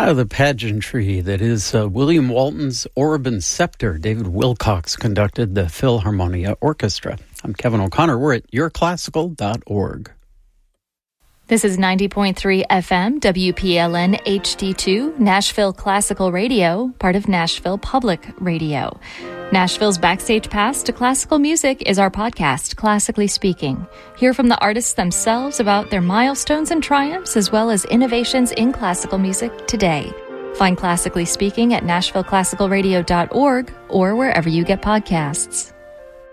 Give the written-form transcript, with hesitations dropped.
The pageantry that is William Walton's Orban Scepter. David Wilcox conducted the Philharmonia Orchestra. I'm Kevin O'Connor. We're at yourclassical.org. This is 90.3 FM, WPLN HD2, Nashville Classical Radio, part of Nashville Public Radio. Nashville's Backstage Pass to Classical Music is our podcast, Classically Speaking. Hear from the artists themselves about their milestones and triumphs, as well as innovations in classical music today. Find Classically Speaking at NashvilleClassicalRadio.org or wherever you get podcasts.